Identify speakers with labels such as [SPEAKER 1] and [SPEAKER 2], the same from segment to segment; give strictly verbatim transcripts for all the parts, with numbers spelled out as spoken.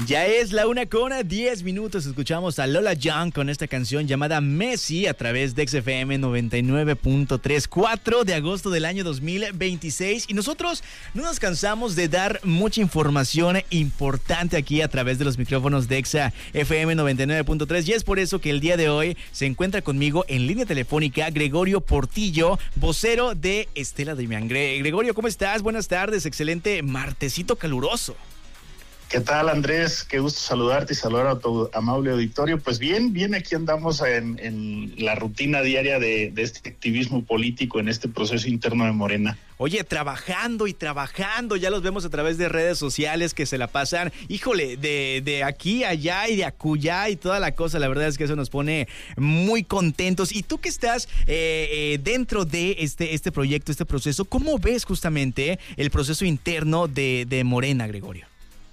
[SPEAKER 1] Ya es la una con diez minutos. Escuchamos a Lola Young con esta canción llamada Messi a través de X F M noventa y nueve punto tres, cuatro de agosto del año dos mil veintiséis. Y nosotros no nos cansamos de dar mucha información importante aquí a través de los micrófonos de X F M noventa y nueve punto tres. Y es por eso que el día de hoy se encuentra conmigo en línea telefónica Gregorio Portillo, vocero de Estela Damián. Gre- Gregorio, ¿cómo estás? Buenas tardes. Excelente martesito caluroso.
[SPEAKER 2] ¿Qué tal, Andrés? Qué gusto saludarte y saludar a tu amable auditorio. Pues bien, bien, aquí andamos en, en la rutina diaria de, de este activismo político en este proceso interno de Morena.
[SPEAKER 1] Oye, trabajando y trabajando, ya los vemos a través de redes sociales que se la pasan, híjole, de, de aquí a allá y de acullá y toda la cosa. La verdad es que eso nos pone muy contentos. Y tú que estás eh, eh, dentro de este, este proyecto, este proceso, ¿cómo ves justamente el proceso interno de, de Morena, Gregorio?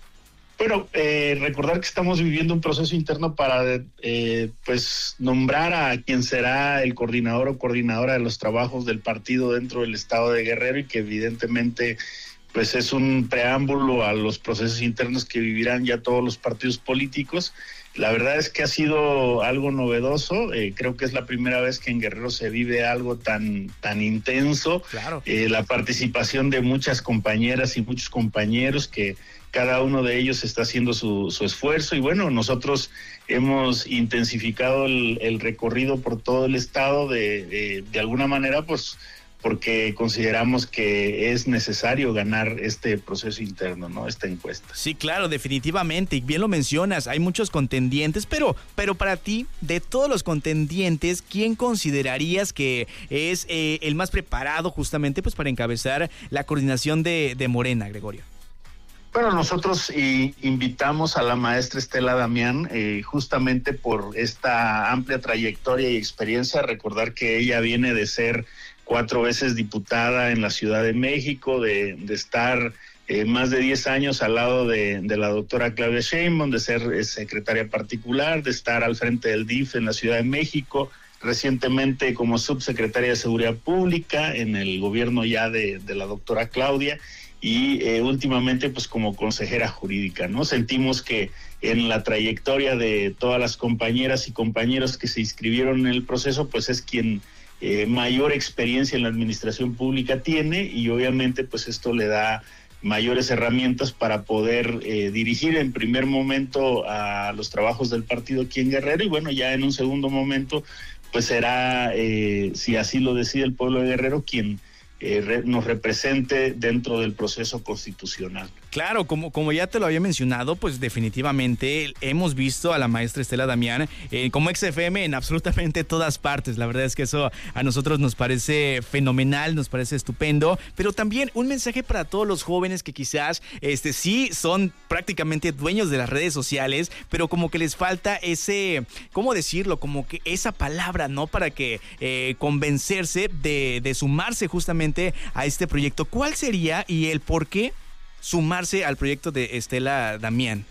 [SPEAKER 2] Bueno, eh, recordar que estamos viviendo un proceso interno para eh, pues nombrar a quien será el coordinador o coordinadora de los trabajos del partido dentro del estado de Guerrero, y que evidentemente pues es un preámbulo a los procesos internos que vivirán ya todos los partidos políticos. La verdad es que ha sido algo novedoso. Eh, creo que es la primera vez que en Guerrero se vive algo tan, tan intenso.
[SPEAKER 1] Claro.
[SPEAKER 2] Eh, la participación de muchas compañeras y muchos compañeros que cada uno de ellos está haciendo su, su esfuerzo, y bueno, nosotros hemos intensificado el, el recorrido por todo el estado de, de, de alguna manera, pues porque consideramos que es necesario ganar este proceso interno, ¿no? Esta encuesta.
[SPEAKER 1] Sí, claro, definitivamente, y bien lo mencionas, hay muchos contendientes, pero, pero para ti, de todos los contendientes, ¿quién considerarías que es eh, el más preparado justamente pues para encabezar la coordinación de, de Morena, Gregorio?
[SPEAKER 2] Bueno, nosotros y, invitamos a la maestra Estela Damián eh, justamente por esta amplia trayectoria y experiencia. Recordar que ella viene de ser cuatro veces diputada en la Ciudad de México, de, de estar eh, más de diez años al lado de, de la doctora Claudia Sheinbaum, de ser eh, secretaria particular, de estar al frente del D I F en la Ciudad de México, recientemente como subsecretaria de Seguridad Pública en el gobierno ya de, de la doctora Claudia, y eh, últimamente pues como consejera jurídica, ¿no? Sentimos que en la trayectoria de todas las compañeras y compañeros que se inscribieron en el proceso, pues es quien eh, mayor experiencia en la administración pública tiene, y obviamente pues esto le da mayores herramientas para poder eh, dirigir en primer momento a los trabajos del partido aquí en Guerrero, y bueno, ya en un segundo momento pues será, eh, si así lo decide el pueblo de Guerrero, quien Eh, re, nos represente dentro del proceso constitucional.
[SPEAKER 1] Claro, como, como ya te lo había mencionado, pues definitivamente hemos visto a la maestra Estela Damián eh, como X F M en absolutamente todas partes. La verdad es que eso a nosotros nos parece fenomenal, nos parece estupendo, pero también un mensaje para todos los jóvenes que quizás este, sí son prácticamente dueños de las redes sociales, pero como que les falta ese, ¿cómo decirlo? Como que esa palabra, ¿no? Para que eh, convencerse de, de sumarse justamente a este proyecto. ¿Cuál sería y el por qué sumarse al proyecto de Estela Damián?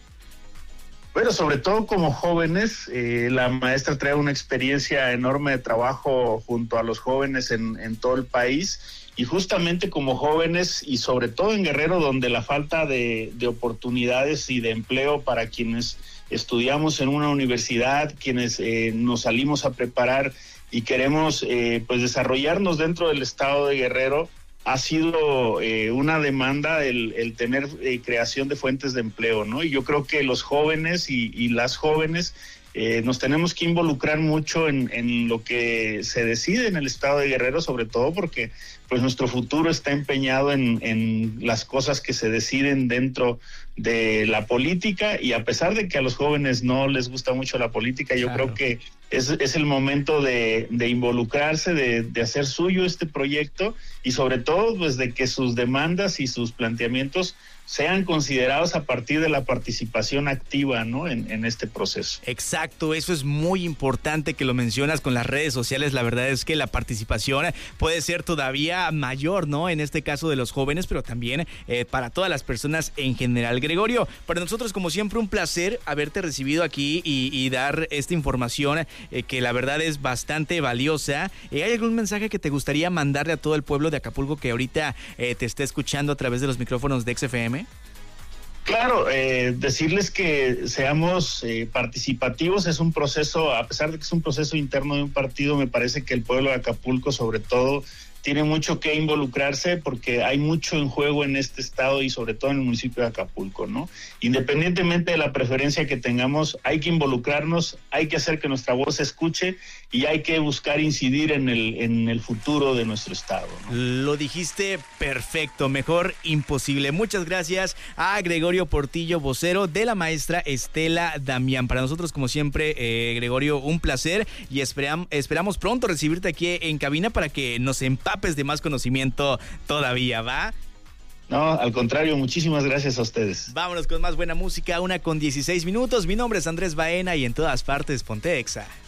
[SPEAKER 2] Bueno, sobre todo como jóvenes, eh, la maestra trae una experiencia enorme de trabajo junto a los jóvenes en, en todo el país, y justamente como jóvenes y sobre todo en Guerrero, donde la falta de, de oportunidades y de empleo para quienes estudiamos en una universidad, quienes eh, nos salimos a preparar y queremos eh, pues desarrollarnos dentro del estado de Guerrero, ha sido eh, una demanda el, el tener eh, creación de fuentes de empleo, ¿no? Y yo creo que los jóvenes y, y las jóvenes eh, nos tenemos que involucrar mucho en, en lo que se decide en el estado de Guerrero, sobre todo porque pues nuestro futuro está empeñado en, en las cosas que se deciden dentro de la política, y a pesar de que a los jóvenes no les gusta mucho la política, yo claro. creo que es, es el momento de, de involucrarse, de, de hacer suyo este proyecto, y sobre todo pues de que sus demandas y sus planteamientos sean considerados a partir de la participación activa, ¿no? En, en este proceso.
[SPEAKER 1] Exacto, eso es muy importante que lo mencionas con las redes sociales. La verdad es que la participación puede ser todavía mayor, ¿no? En este caso de los jóvenes, pero también eh, para todas las personas en general. Gregorio, para nosotros como siempre un placer haberte recibido aquí y, y dar esta información eh, que la verdad es bastante valiosa. Eh, ¿Hay algún mensaje que te gustaría mandarle a todo el pueblo de Acapulco que ahorita eh, te esté escuchando a través de los micrófonos de X F M?
[SPEAKER 2] Claro, eh, decirles que seamos eh, participativos es un proceso, a pesar de que es un proceso interno de un partido, me parece que el pueblo de Acapulco, sobre todo, tiene mucho que involucrarse porque hay mucho en juego en este estado y sobre todo en el municipio de Acapulco, ¿no? Independientemente de la preferencia que tengamos, hay que involucrarnos, hay que hacer que nuestra voz se escuche y hay que buscar incidir en el, en el futuro de nuestro estado, ¿no?
[SPEAKER 1] Lo dijiste perfecto, mejor imposible. Muchas gracias a Gregorio Portillo, vocero de la maestra Estela Damián. Para nosotros, como siempre, eh, Gregorio, un placer y esperam- esperamos pronto recibirte aquí en cabina para que nos empapes de más conocimiento todavía, ¿va?
[SPEAKER 2] No, al contrario, muchísimas gracias a ustedes.
[SPEAKER 1] Vámonos con más buena música, una con dieciséis minutos. Mi nombre es Andrés Baena y en todas partes Ponte Exa.